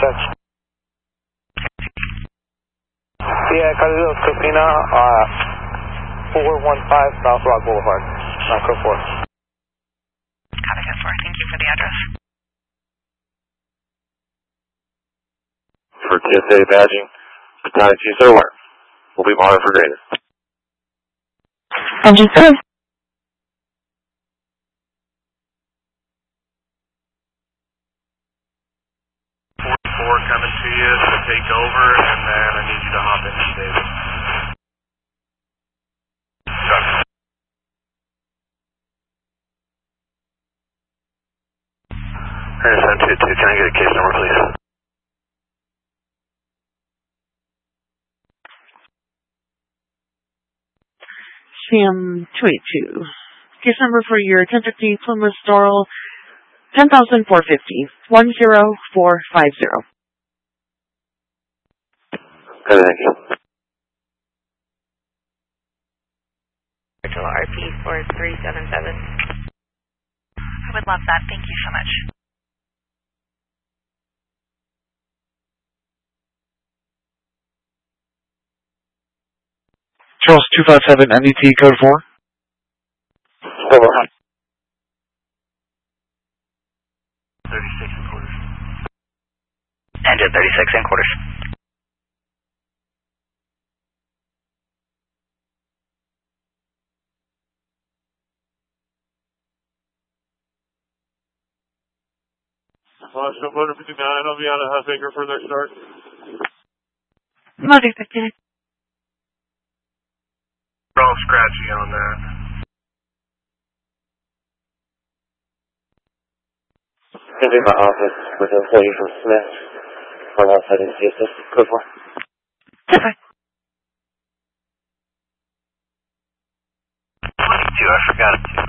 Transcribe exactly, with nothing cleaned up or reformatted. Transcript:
Check. Yeah, Cali dos Casina, uh, four one five South Rock Boulevard, nine code four. Copy that four. Thank you for the address. For T S A badging, Battalion two zero one. We'll be monitored for data. Engine through. four coming to you to take over, and then I need you to hop in, David. Copy. seven two two, can I get a case number, please? Sam two eight two. Case number for your ten fifty Plymouth Doral, ten thousand four hundred fifty, one zero four five zero. Okay, thank you. R P four three seven seven. I would love that. Thank you so much. Charles two five seven, N D T code four. Over. thirty-six and quarters. Engine thirty-six and quarters. Launch one fifty-nine, I'll be on a half acre for their start. Modification. We're all scratchy on that. Gonna be in my office with an employee from Smith. I'm outside in C S S. Code four. Okay. twenty-two, I forgot it.